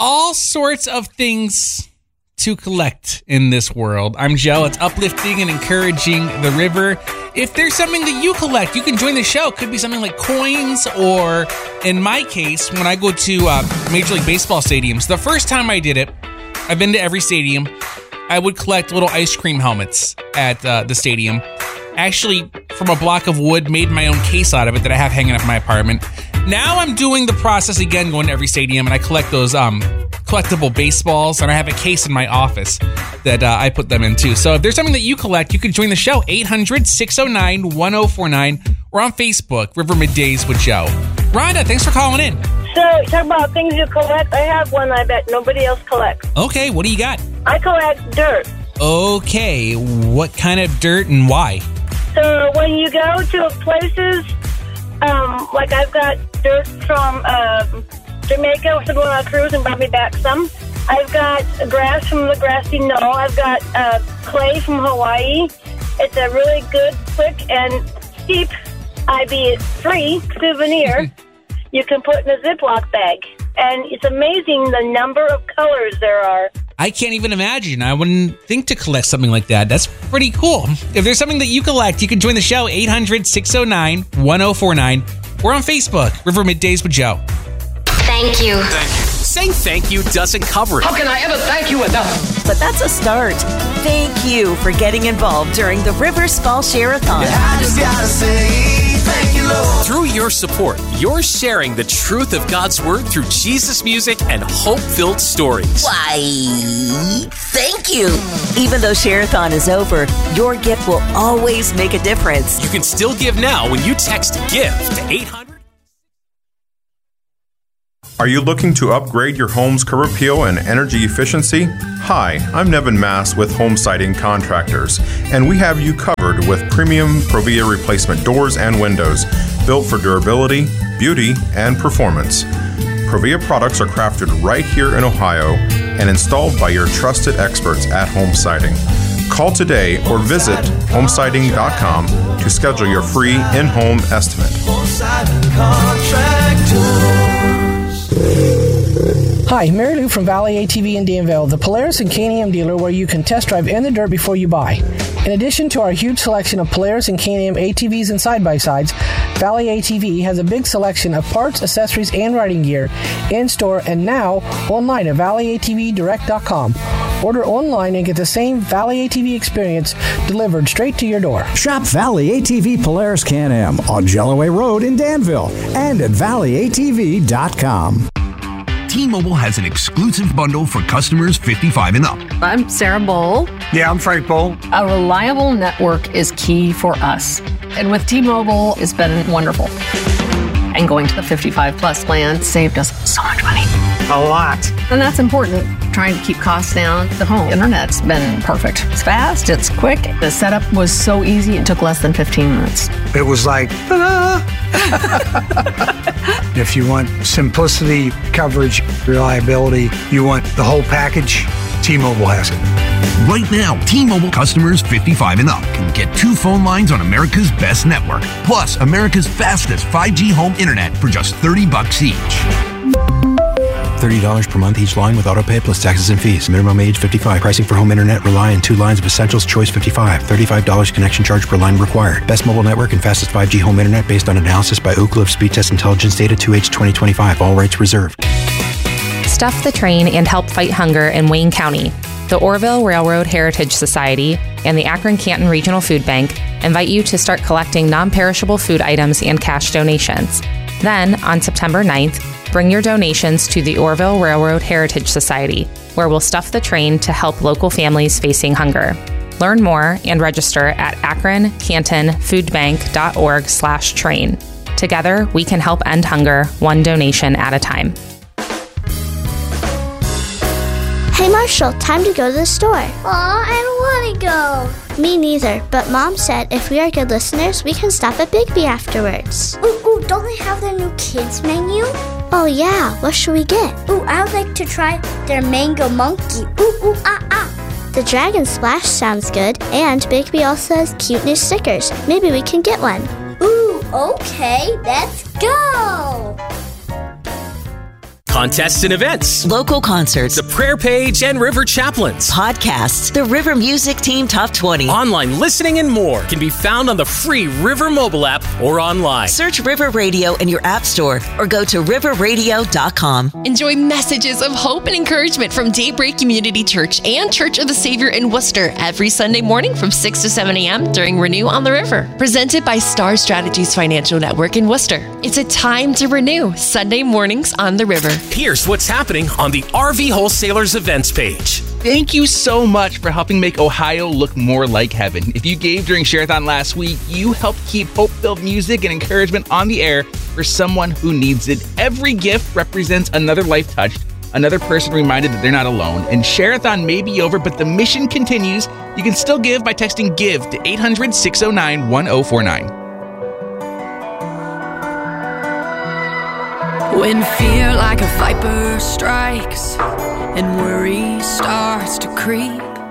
all sorts of things to collect in this world. I'm Joe. It's uplifting and encouraging the river. If there's something that you collect, you can join the show. It could be something like coins, or in my case, when I go to Major League Baseball stadiums, the first time I did it, I've been to every stadium, I would collect little ice cream helmets at the stadium. Actually, from a block of wood, made my own case out of it that I have hanging up in my apartment. Now I'm doing the process again, going to every stadium, and I collect those collectible baseballs, and I have a case in my office that I put them in too. So if there's something that you collect, you can join the show, 800-609-1049, or on Facebook, River Middays with Joe. Rhonda, thanks for calling in. So, talk about things you collect. I have one I bet nobody else collects. Okay, what do you got? I collect dirt. Okay, what kind of dirt and why? So, when you go to places, like I've got dirt from Jamaica, which is going on a cruise and brought me back some. I've got grass from the grassy knoll. I've got clay from Hawaii. It's a really good, quick, and cheap, free souvenir you can put in a Ziploc bag. And it's amazing the number of colors there are. I can't even imagine. I wouldn't think to collect something like that. That's pretty cool. If there's something that you collect, you can join the show, 800-609-1049, or on Facebook, River Middays with Joe. Thank you. Thank you. Saying thank you doesn't cover it. How can I ever thank you enough? But that's a start. Thank you for getting involved during the Rivers Fall Share-a-thon. I just gotta say thank you, Lord. Through your support, you're sharing the truth of God's Word through Jesus music and hope-filled stories. Why, thank you. Even though Share-a-thon is over, your gift will always make a difference. You can still give now when you text GIFT to 800. Are you looking to upgrade your home's curb appeal and energy efficiency? Hi, I'm Nevin Mass with Home Siding Contractors, and we have you covered with premium Provia replacement doors and windows, built for durability, beauty, and performance. Provia products are crafted right here in Ohio and installed by your trusted experts at Home Siding. Call today or visit homesiding.com to schedule your free in-home estimate. Home Siding Contractors. Hi, Mary Lou from Valley ATV in Danville, the Polaris and K&M dealer where you can test drive in the dirt before you buy. In addition to our huge selection of Polaris and K&M ATVs and side-by-sides, Valley ATV has a big selection of parts, accessories, and riding gear in-store and now online at valleyATVdirect.com. Order online and get the same Valley ATV experience delivered straight to your door. Shop Valley ATV Polaris Can-Am on Jelloway Road in Danville and at valleyatv.com. T-Mobile has an exclusive bundle for customers 55 and up. I'm Sarah Bowl. Yeah, I'm Frank Bowl. A reliable network is key for us. And with T-Mobile, it's been wonderful. And going to the 55 plus plan saved us so much money. A lot. And that's important. Trying to keep costs down. The home internet's been perfect. It's fast, it's quick. The setup was so easy, it took less than 15 minutes. It was like, ta-da! If you want simplicity, coverage, reliability, you want the whole package, T-Mobile has it. Right now, T-Mobile customers 55 and up can get 2 phone lines on America's best network, plus America's fastest 5G home internet for just $30 each. $30 per month each line with autopay plus taxes and fees. Minimum age 55. Pricing for home internet rely on 2 lines of Essentials Choice 55. $35 connection charge per line required. Best mobile network and fastest 5G home internet based on analysis by Ookla of Speed Test Intelligence data 2H 2025. All rights reserved. Stuff the train and help fight hunger in Wayne County. The Orville Railroad Heritage Society and the Akron Canton Regional Food Bank invite you to start collecting non-perishable food items and cash donations. Then, on September 9th, bring your donations to the Orville Railroad Heritage Society, where we'll stuff the train to help local families facing hunger. Learn more and register at akroncantonfoodbank.org/train. Together, we can help end hunger, one donation at a time. Hey Marshall, time to go to the store. Aw, I don't want to go. Me neither, but Mom said if we are good listeners, we can stop at Bigby afterwards. Ooh, don't they have their new kids menu? Oh yeah, what should we get? Ooh, I would like to try their mango monkey. Ooh, ah. The Dragon Splash sounds good, and Bigby also has cute new stickers. Maybe we can get one. Ooh, okay, let's go. contests and events, local concerts, the prayer page and River Chaplains, podcasts, the River Music Team Top 20, online listening, and more can be found on the free River mobile app or online. Search River Radio in your app store or go to riverradio.com. Enjoy messages of hope and encouragement from Daybreak Community Church and Church of the Savior in Worcester every Sunday morning from 6 to 7 a.m. during Renew on the River. Presented by Star Strategies Financial Network in Worcester. It's a time to renew. Sunday mornings on the River. Here's what's happening on the RV Wholesalers events page. Thank you so much for helping make Ohio look more like heaven. If you gave during Share-a-thon last week, you helped keep hope-filled music and encouragement on the air for someone who needs it. Every gift represents another life touched, another person reminded that they're not alone. And Share-a-thon may be over, but the mission continues. You can still give by texting GIVE to 800-609-1049. When fear like a viper strikes and worry starts to creep,